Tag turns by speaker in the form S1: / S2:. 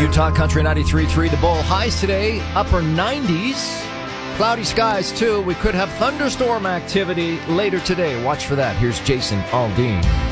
S1: New Talk Country 93.3. The Bull. Highs today, upper 90s. Cloudy skies, too. We could have thunderstorm activity later today. Watch for that. Here's Jason Aldean.